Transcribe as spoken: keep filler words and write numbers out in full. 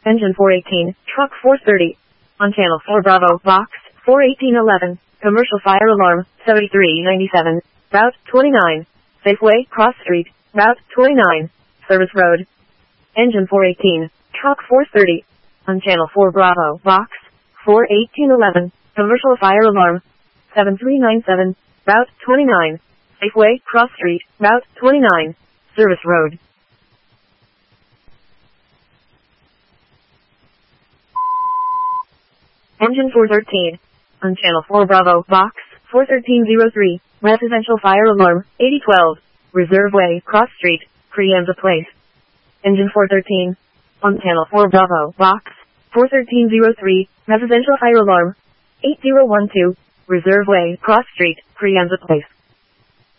Engine four eighteen, truck four thirty. On channel four Bravo, box four eighteen eleven, commercial fire alarm, seventy-three ninety-seven, route twenty-nine, Safeway, Cross Street, route twenty-nine, Service Road. Engine four eighteen, truck four thirty. On channel four Bravo, box four eighteen eleven, commercial fire alarm, seventy-three ninety-seven, route twenty-nine, Safeway, Cross Street, route twenty-nine, Service Road. Engine four thirteen. On channel four Bravo, box four thirteen oh three, residential fire alarm, eighty twelve, Reserve Way, Cross Street, Crianza Place. Engine four thirteen. On channel four Bravo, box four thirteen oh three, residential fire alarm, eighty twelve, Reserve Way, Cross Street, Crianza Place.